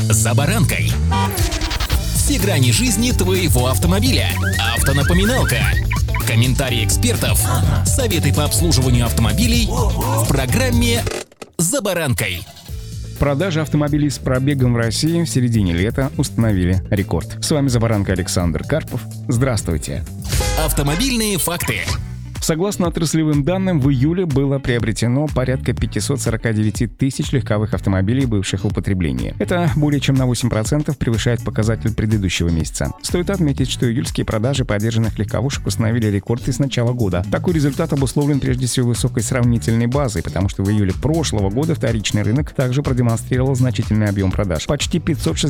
«За баранкой». Все грани жизни твоего автомобиля. Автонапоминалка. Комментарии экспертов. Советы по обслуживанию автомобилей в программе «За баранкой». Продажи автомобилей с пробегом в России в середине лета установили рекорд. С вами «За баранкой» Александр Карпов. Здравствуйте. Автомобильные факты. Согласно отраслевым данным, в июле было приобретено порядка 549 тысяч легковых автомобилей бывших в употреблении. Это более чем на 8% превышает показатель предыдущего месяца. Стоит отметить, что июльские продажи подержанных легковушек установили рекорд и с начала года. Такой результат обусловлен прежде всего высокой сравнительной базой, потому что в июле прошлого года вторичный рынок также продемонстрировал значительный объем продаж – почти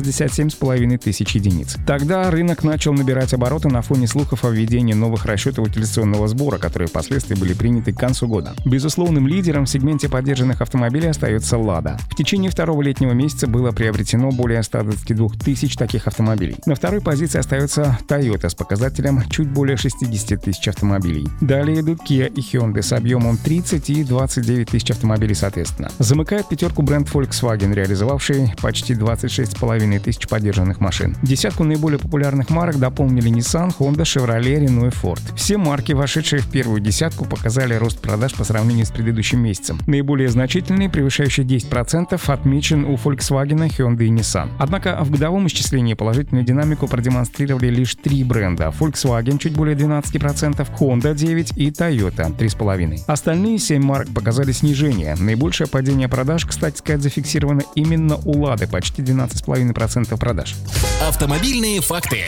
567,5 тысяч единиц. Тогда рынок начал набирать обороты на фоне слухов о введении новых расчетов утилизационного сбора, которые впоследствии были приняты к концу года. Безусловным лидером в сегменте подержанных автомобилей остается «Лада». В течение второго летнего месяца было приобретено более 122 тысяч таких автомобилей. На второй позиции остается Toyota с показателем чуть более 60 тысяч автомобилей. Далее идут Kia и Hyundai с объемом 30 и 29 тысяч автомобилей соответственно. Замыкает пятерку бренд Volkswagen, реализовавший почти 26,5 тысяч подержанных машин. Десятку наиболее популярных марок дополнили Nissan, Honda, Chevrolet, Renault и Ford. Все марки, вошедшие в первую десятку, показали рост продаж по сравнению с предыдущим месяцем. Наиболее значительный, превышающий 10%, отмечен у Volkswagen, Hyundai и Nissan. Однако в годовом исчислении положительную динамику продемонстрировали лишь три бренда: Volkswagen чуть более 12%, Honda 9% и Toyota 3,5%. Остальные 7 марок показали снижение. Наибольшее падение продаж, кстати сказать, зафиксировано именно у Лады, почти 12,5% продаж. Автомобильные факты.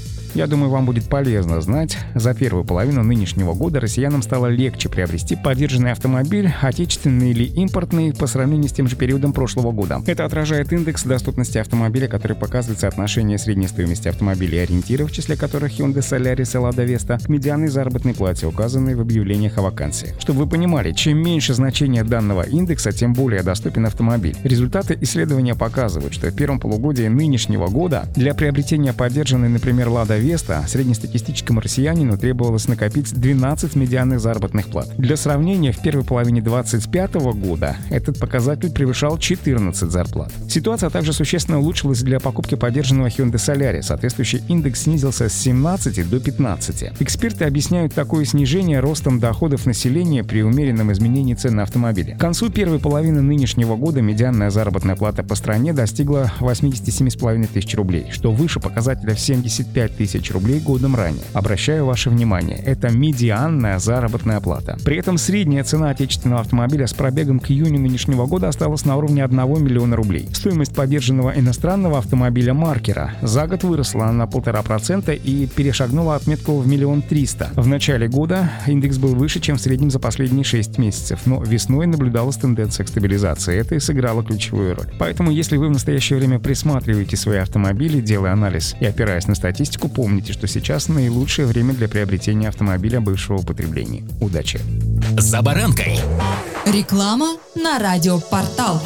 Я думаю, вам будет полезно знать, за первую половину нынешнего года россиянам стало легче приобрести подержанный автомобиль, отечественный или импортный, по сравнению с тем же периодом прошлого года. Это отражает индекс доступности автомобиля, который показывает соотношение средней стоимости автомобилей и ориентиров, в числе которых Hyundai Solaris и Lada Vesta, к медианной заработной плате, указанной в объявлениях о вакансиях. Чтобы вы понимали, чем меньше значение данного индекса, тем более доступен автомобиль. Результаты исследования показывают, что в первом полугодии нынешнего года для приобретения подержанной, например, Lada Vesta, среднестатистическому россиянину требовалось накопить 12 медианных заработных плат. Для сравнения, в первой половине 2025 года этот показатель превышал 14 зарплат. Ситуация также существенно улучшилась для покупки подержанного Hyundai Solaris. Соответствующий индекс снизился с 17 до 15. Эксперты объясняют такое снижение ростом доходов населения при умеренном изменении цен на автомобили. К концу первой половины нынешнего года медианная заработная плата по стране достигла 87,5 тысяч рублей, что выше показателя в 75 тысяч рублей годом ранее. Обращаю ваше внимание, это медианная заработная плата. При этом средняя цена отечественного автомобиля с пробегом к июню нынешнего года осталась на уровне 1 миллиона рублей. Стоимость подержанного иностранного автомобиля маркера за год выросла на 1,5% и перешагнула отметку в 1 300 000. В начале года индекс был выше, чем в среднем за последние 6 месяцев, но весной наблюдалась тенденция к стабилизации. Это и сыграло ключевую роль. Поэтому, если вы в настоящее время присматриваете свои автомобили, делая анализ и опираясь на статистику, помните, что сейчас наилучшее время для приобретения автомобиля бывшего употребления. Удачи! «За баранкой». Реклама на радиопортал.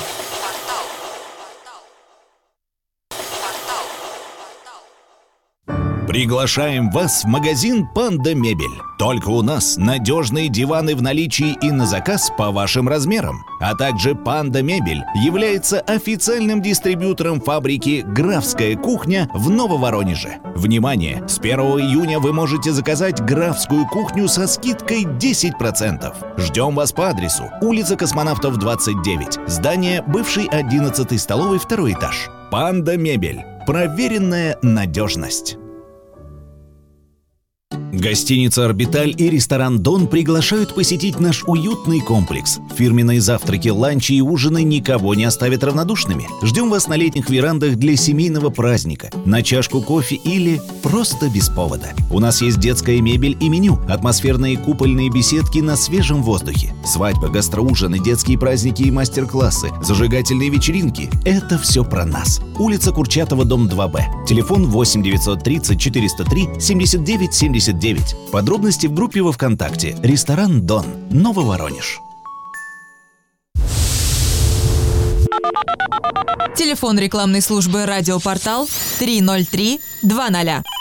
Приглашаем вас в магазин «Панда Мебель». Только у нас надежные диваны в наличии и на заказ по вашим размерам. А также «Панда Мебель» является официальным дистрибьютором фабрики «Графская кухня» в Нововоронеже. Внимание! С 1 июня вы можете заказать «Графскую кухню» со скидкой 10%. Ждем вас по адресу: улица Космонавтов, 29, здание бывшей 11-й столовой, 2 этаж. «Панда Мебель». Проверенная надежность. Гостиница «Орбиталь» и ресторан «Дон» приглашают посетить наш уютный комплекс. Фирменные завтраки, ланчи и ужины никого не оставят равнодушными. Ждем вас на летних верандах для семейного праздника, на чашку кофе или просто без повода. У нас есть детская мебель и меню, атмосферные купольные беседки на свежем воздухе, свадьбы, гастроужины, детские праздники и мастер-классы, зажигательные вечеринки – это все про нас. Улица Курчатова, дом 2Б. Телефон 8 930 403 79 79. Подробности в группе во ВКонтакте. Ресторан «Дон», Нововоронеж. Телефон рекламной службы «Радиопортал» 303 20.